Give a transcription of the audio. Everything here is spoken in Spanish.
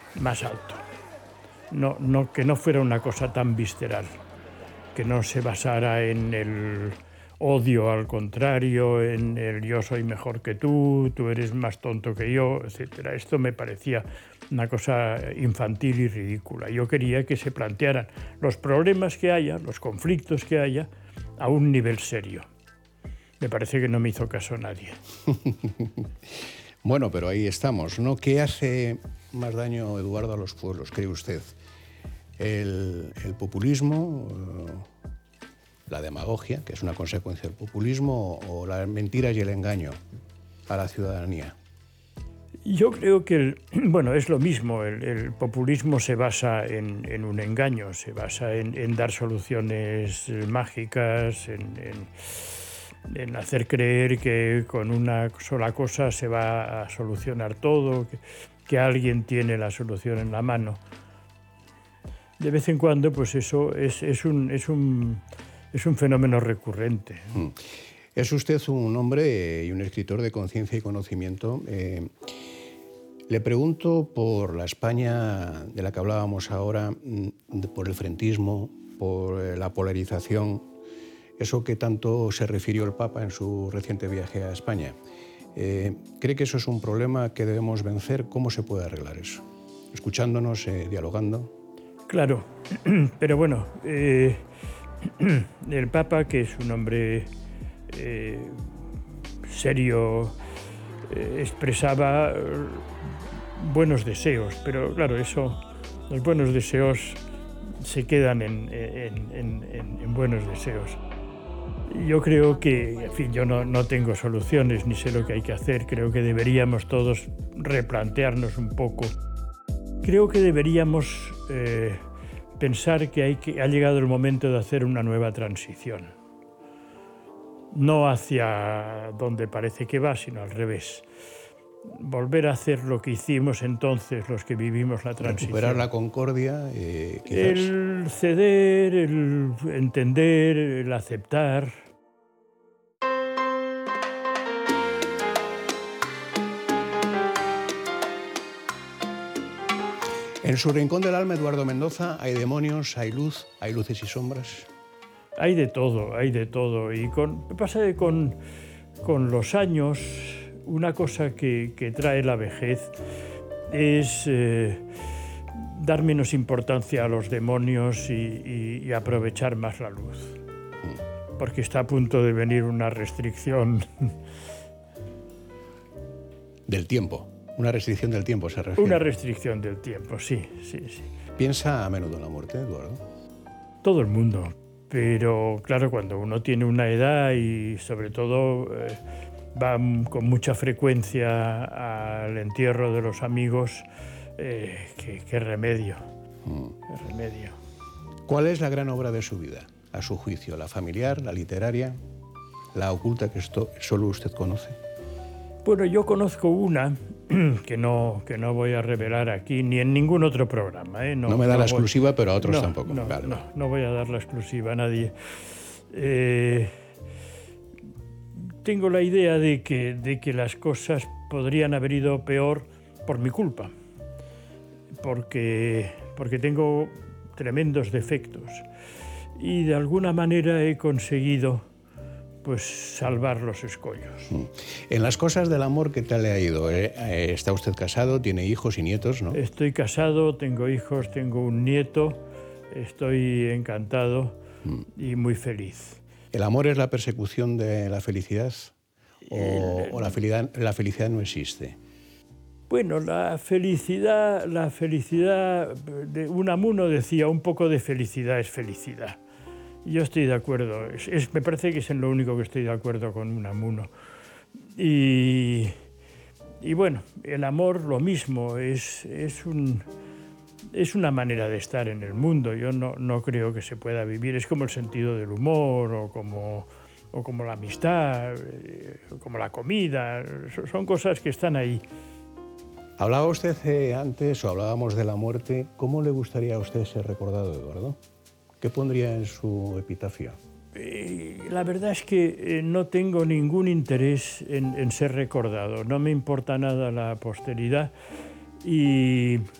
más alto. No, que no fuera una cosa tan visceral, que no se basara en el odio, al contrario, en el yo soy mejor que tú eres más tonto que yo, etc. Esto me parecía una cosa infantil y ridícula. Yo quería que se plantearan los problemas que haya, los conflictos que haya, a un nivel serio. Me parece que no me hizo caso nadie. Bueno, pero ahí estamos, ¿no? ¿Qué hace más daño, Eduardo, a los pueblos, cree usted? ¿El populismo, la demagogia, que es una consecuencia del populismo, o las mentiras y el engaño a la ciudadanía? Yo creo que, es lo mismo. El populismo se basa en un engaño, se basa en dar soluciones mágicas, en hacer creer que con una sola cosa se va a solucionar todo, que alguien tiene la solución en la mano. De vez en cuando, pues eso es un fenómeno recurrente. Es usted un hombre y un escritor de conciencia y conocimiento. Le pregunto por la España de la que hablábamos ahora, por el frentismo, por la polarización, eso que tanto se refirió el Papa en su reciente viaje a España. ¿Cree que eso es un problema que debemos vencer? ¿Cómo se puede arreglar eso? ¿Escuchándonos, dialogando? Claro, pero bueno, el Papa, que es un hombre serio, expresaba buenos deseos, pero claro, los buenos deseos se quedan en buenos deseos. Yo creo que, en fin, yo no tengo soluciones ni sé lo que hay que hacer. Creo que deberíamos todos replantearnos un poco. Creo que deberíamos pensar que ha llegado el momento de hacer una nueva transición. No hacia donde parece que va, sino al revés. Volver a hacer lo que hicimos entonces, los que vivimos la transición. Recuperar la concordia, quizás. El ceder, el entender, el aceptar. En su rincón del alma, Eduardo Mendoza, hay demonios, hay luz, hay luces y sombras. Hay de todo, hay de todo. Y pasa que con los años, una cosa que trae la vejez es dar menos importancia a los demonios y aprovechar más la luz. Porque está a punto de venir una restricción. Del tiempo. Una restricción del tiempo, se refiere. Una restricción del tiempo, sí. ¿Piensa a menudo en la muerte, Eduardo? Todo el mundo. Pero claro, cuando uno tiene una edad y sobre todo va con mucha frecuencia al entierro de los amigos, qué remedio. Qué remedio. ¿Cuál es la gran obra de su vida, a su juicio? ¿La familiar, la literaria, la oculta que solo usted conoce? Bueno, yo conozco una que no voy a revelar aquí ni en ningún otro programa. No me da la exclusiva, pero a otros tampoco. No voy a dar la exclusiva a nadie. Tengo la idea de que las cosas podrían haber ido peor por mi culpa, porque tengo tremendos defectos y de alguna manera he conseguido pues salvar los escollos. En las cosas del amor, ¿qué tal le ha ido? ¿Está usted casado? ¿Tiene hijos y nietos, no? Estoy casado, tengo hijos, tengo un nieto, estoy encantado y muy feliz. ¿El amor es la persecución de la felicidad? ¿O la felicidad no existe? Bueno, la felicidad, de Unamuno decía, un poco de felicidad es felicidad. Yo estoy de acuerdo, me parece que es en lo único que estoy de acuerdo con Unamuno. Y bueno, el amor lo mismo, es una manera de estar en el mundo. Yo no creo que se pueda vivir, es como el sentido del humor o como la amistad, o como la comida, son cosas que están ahí. Hablaba usted antes, o hablábamos de la muerte. ¿Cómo le gustaría a usted ser recordado, Eduardo? ¿Qué pondría en su epitafio? La verdad es que no tengo ningún interés en ser recordado. No me importa nada la posteridad y